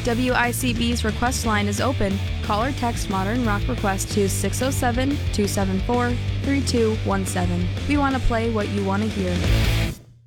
WICB's request line is open. Call or text Modern Rock Request to 607-274-3217. We want to play what you want to hear.